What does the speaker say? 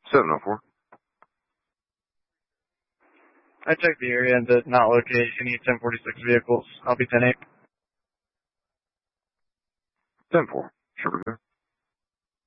704. I checked the area and did not locate any 1046 vehicles. I'll be 10-8. 10-4. Sure.